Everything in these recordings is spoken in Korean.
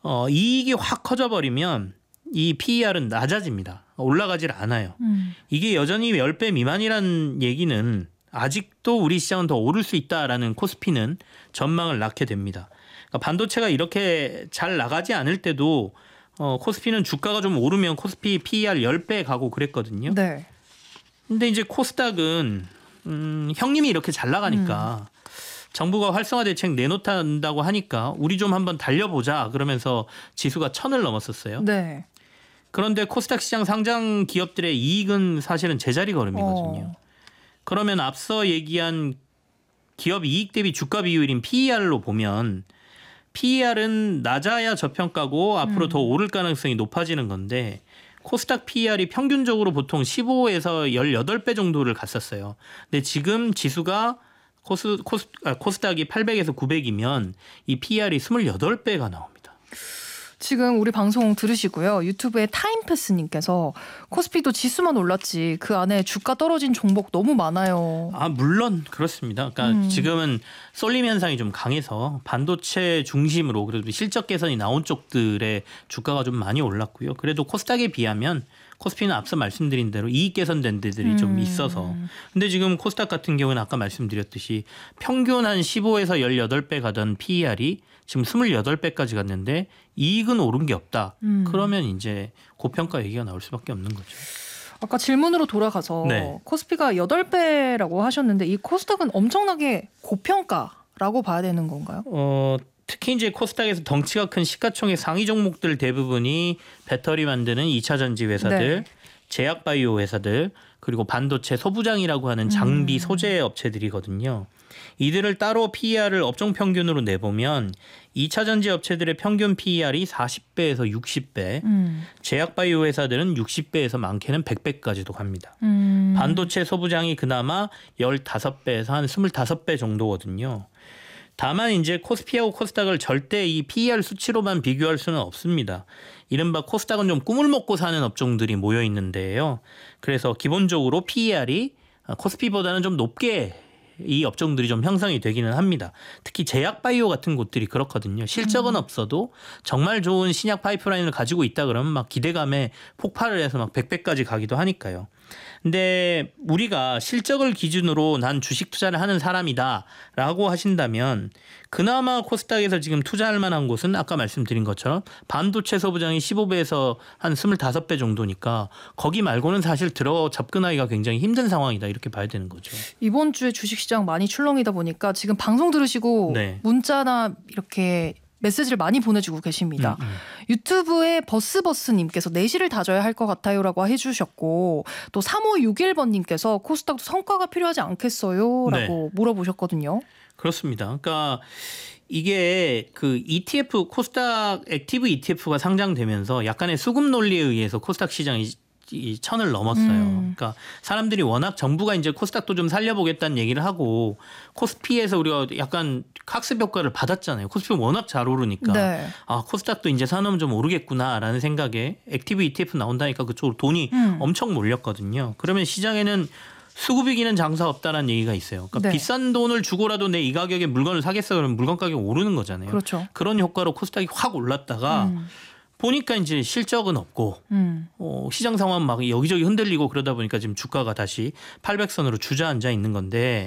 이익이 확 커져버리면 이 PER은 낮아집니다. 올라가질 않아요. 이게 여전히 10배 미만이라는 얘기는 아직도 우리 시장은 더 오를 수 있다라는 코스피는 전망을 낳게 됩니다. 그러니까 반도체가 이렇게 잘 나가지 않을 때도 코스피는 주가가 좀 오르면 코스피 PER 10배 가고 그랬거든요. 네. 근데 이제 코스닥은 형님이 이렇게 잘 나가니까 정부가 활성화 대책 내놓는다고 하니까 우리 좀 한번 달려보자 그러면서 지수가 1000을 넘었었어요. 네. 그런데 코스닥 시장 상장 기업들의 이익은 사실은 제자리 걸음이거든요. 그러면 앞서 얘기한 기업 이익 대비 주가 비율인 PER로 보면 PER은 낮아야 저평가고 앞으로 더 오를 가능성이 높아지는 건데 코스닥 PER이 평균적으로 보통 15에서 18배 정도를 갔었어요. 근데 지금 지수가 코스닥이 800에서 900이면 이 PER이 28배가 나옵니다. 지금 우리 방송 들으시고요. 유튜브에 타임패스님께서 코스피도 지수만 올랐지 그 안에 주가 떨어진 종목 너무 많아요. 물론 그렇습니다. 그러니까 지금은 쏠림 현상이 좀 강해서 반도체 중심으로 그래도 실적 개선이 나온 쪽들의 주가가 좀 많이 올랐고요. 그래도 코스닥에 비하면 코스피는 앞서 말씀드린 대로 이익 개선된 데들이 좀 있어서. 근데 지금 코스닥 같은 경우는 아까 말씀드렸듯이 평균 한 15에서 18배 가던 PER이 지금 28배까지 갔는데 이익은 오른 게 없다. 그러면 이제 고평가 얘기가 나올 수밖에 없는 거죠. 아까 질문으로 돌아가서 네. 코스피가 8배라고 하셨는데 이 코스닥은 엄청나게 고평가라고 봐야 되는 건가요? 특히 이제 코스닥에서 덩치가 큰 시가총액 상위 종목들 대부분이 배터리 만드는 2차 전지 회사들, 네. 제약 바이오 회사들, 그리고 반도체 소부장이라고 하는 장비 소재 업체들이거든요. 이들을 따로 PER을 업종 평균으로 내보면 2차 전지 업체들의 평균 PER이 40배에서 60배, 제약 바이오 회사들은 60배에서 많게는 100배까지도 갑니다. 반도체 소부장이 그나마 15배에서 한 25배 정도거든요. 다만 이제 코스피하고 코스닥을 절대 이 PER 수치로만 비교할 수는 없습니다. 이른바 코스닥은 좀 꿈을 먹고 사는 업종들이 모여 있는데요. 그래서 기본적으로 PER이 코스피보다는 좀 높게 이 업종들이 좀 형성이 되기는 합니다. 특히 제약 바이오 같은 곳들이 그렇거든요. 실적은 없어도 정말 좋은 신약 파이프라인을 가지고 있다 그러면 막 기대감에 폭발을 해서 막 100배까지 가기도 하니까요. 근데 우리가 실적을 기준으로 난 주식 투자를 하는 사람이다라고 하신다면 그나마 코스닥에서 지금 투자할 만한 곳은 아까 말씀드린 것처럼 반도체 소부장이 15배에서 한 25배 정도니까 거기 말고는 사실 들어 접근하기가 굉장히 힘든 상황이다 이렇게 봐야 되는 거죠. 이번 주에 주식시장 많이 출렁이다 보니까 지금 방송 들으시고 네. 문자나 이렇게 메시지를 많이 보내주고 계십니다. 유튜브에 버스님께서 내실을 다져야 할 것 같아요라고 해주셨고 또 3561번님께서 코스닥도 성과가 필요하지 않겠어요? 라고 물어보셨거든요. 그렇습니다. 그러니까 이게 그 ETF 코스닥 액티브 ETF가 상장되면서 약간의 수급 논리에 의해서 코스닥 시장이 이 1000을 넘었어요. 그러니까 사람들이 워낙 정부가 이제 코스닥도 좀 살려보겠다는 얘기를 하고 코스피에서 우리가 약간 학습 효과를 받았잖아요. 코스피 워낙 잘 오르니까 네. 코스닥도 이제 사놓으면 좀 오르겠구나라는 생각에 액티브 ETF 나온다니까 그쪽으로 돈이 엄청 몰렸거든요. 그러면 시장에는 수급 이기는 장사 없다라는 얘기가 있어요. 그러니까 네. 비싼 돈을 주고라도 내 이 가격에 물건을 사겠어 그러면 물건 가격이 오르는 거잖아요. 그렇죠. 그런 효과로 코스닥이 확 올랐다가 보니까 이제 실적은 없고 시장 상황 막 여기저기 흔들리고 그러다 보니까 지금 주가가 다시 800선으로 주저앉아 있는 건데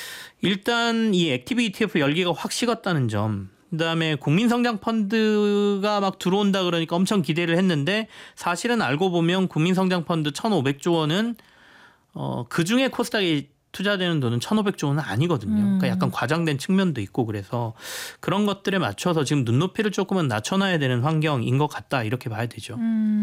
일단 이 액티브 ETF 열기가 확 식었다는 점 그다음에 국민성장펀드가 막 들어온다 그러니까 엄청 기대를 했는데 사실은 알고 보면 국민성장펀드 1,500조 원은 그중에 코스닥이 투자되는 돈은 1,500조 원은 아니거든요. 그러니까 약간 과장된 측면도 있고 그래서 그런 것들에 맞춰서 지금 눈높이를 조금은 낮춰놔야 되는 환경인 것 같다 이렇게 봐야 되죠.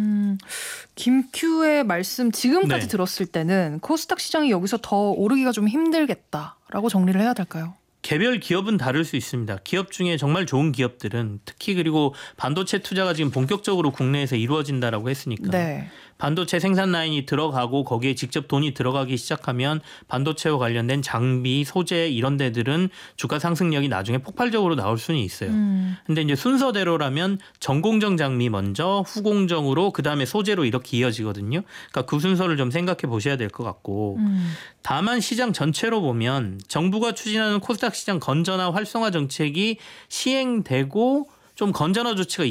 김큐의 말씀 지금까지 네. 들었을 때는 코스닥 시장이 여기서 더 오르기가 좀 힘들겠다라고 정리를 해야 될까요? 개별 기업은 다를 수 있습니다. 기업 중에 정말 좋은 기업들은 특히 그리고 반도체 투자가 지금 본격적으로 국내에서 이루어진다라고 했으니까 네. 반도체 생산 라인이 들어가고 거기에 직접 돈이 들어가기 시작하면 반도체와 관련된 장비, 소재 이런 데들은 주가 상승력이 나중에 폭발적으로 나올 수는 있어요. 근데 이제 순서대로라면 전공정 장비 먼저 후공정으로 그다음에 소재로 이렇게 이어지거든요. 그러니까 그 순서를 좀 생각해 보셔야 될 것 같고 다만 시장 전체로 보면 정부가 추진하는 코스닥 시장 건전화 활성화 정책이 시행되고 좀 건전화 조치가